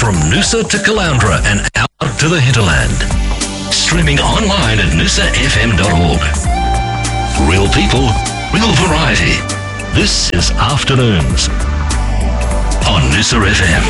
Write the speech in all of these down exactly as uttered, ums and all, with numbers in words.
from Noosa to Caloundra and out to the hinterland. Streaming online at noosa f m dot org. Real people, real variety. This is Afternoons on Noosa F M.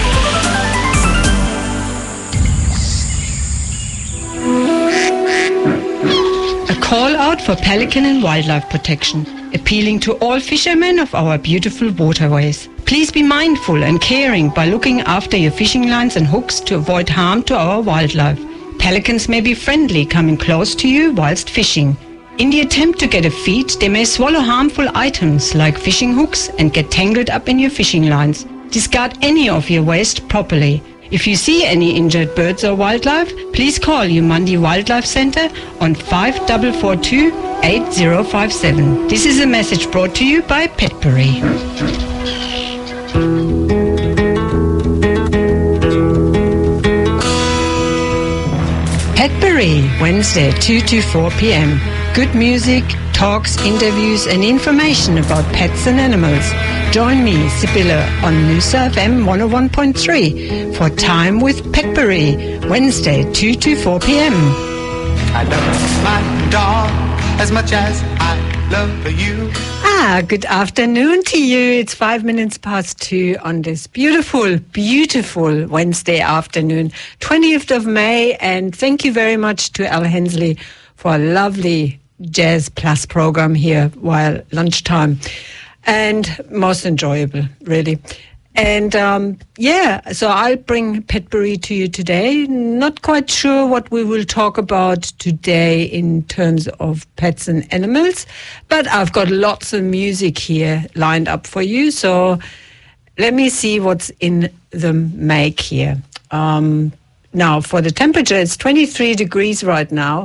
A call out for pelican and wildlife protection, appealing to all fishermen of our beautiful waterways. Please be mindful and caring by looking after your fishing lines and hooks to avoid harm to our wildlife. Pelicans may be friendly coming close to you whilst fishing. In the attempt to get a feed, they may swallow harmful items like fishing hooks and get tangled up in your fishing lines. Discard any of your waste properly. If you see any injured birds or wildlife, please call Umandi Wildlife Centre on five four four two, eight zero five seven. This is a message brought to you by Petbury. Petbury, Wednesday, two to four p.m. Good music, talks, interviews and information about pets and animals. Join me, Sibylla, on Noosa F M one oh one point three for Time with Petbury, Wednesday, two to four p.m. I love my dog as much as I love you. Ah, good afternoon to you. It's five minutes past two on this beautiful, beautiful Wednesday afternoon, twentieth of May. And thank you very much to Al Hensley for a lovely Jazz Plus program here while lunchtime. And most enjoyable, really. And um, yeah, so I'll bring Petbury to you today. Not quite sure what we will talk about today in terms of pets and animals, but I've got lots of music here lined up for you. So let me see what's in the make here. Um, now, for the temperature, it's twenty-three degrees right now.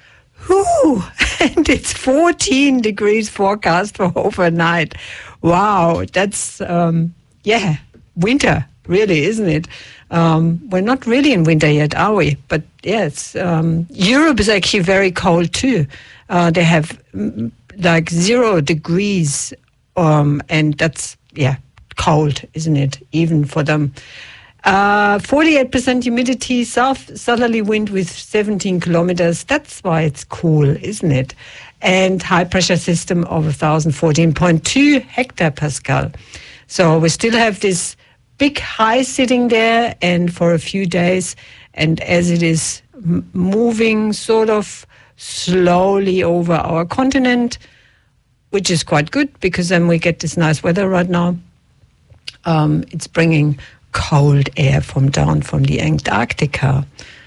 Whew, and it's fourteen degrees forecast for overnight. Wow, that's... Um, Yeah, winter, really, isn't it? Um, we're not really in winter yet, are we? But yes, um, Europe is actually very cold too. Uh, they have mm, like zero degrees, um, and that's, yeah, cold, isn't it? Even for them. Uh, forty-eight percent humidity, south southerly wind with seventeen kilometers. That's why it's cool, isn't it? And high pressure system of one thousand fourteen point two hectopascal. So we still have this big high sitting there, and for a few days, and as it is m- moving sort of slowly over our continent, which is quite good because then we get this nice weather right now. Um, it's bringing cold air from down from the Antarctica.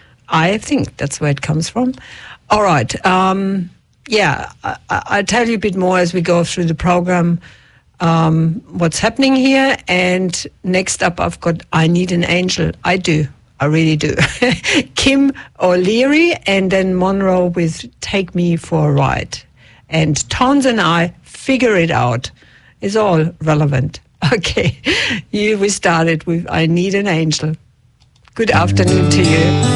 I think that's where it comes from. All right. Um, yeah, I- I'll tell you a bit more as we go through the program. Um, what's happening here, and next up I've got I Need an Angel. I do, I really do. Kim O'Leary, and then Monroe with Take Me for a Ride. And Towns and I Figure It Out is all relevant. Okay, here we started with I Need an Angel. Good afternoon to you.